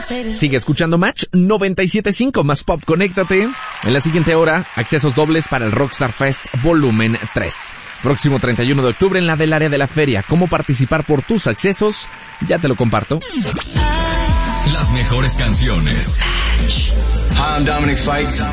Sigue escuchando Match 97.5 más pop. Conéctate. En la siguiente hora, accesos dobles para el Rockstar Fest Volumen 3. Próximo 31 de octubre en la del área de la feria. ¿Cómo participar por tus accesos? Ya te lo comparto. Las mejores canciones. Hi, I'm Dominic Fike.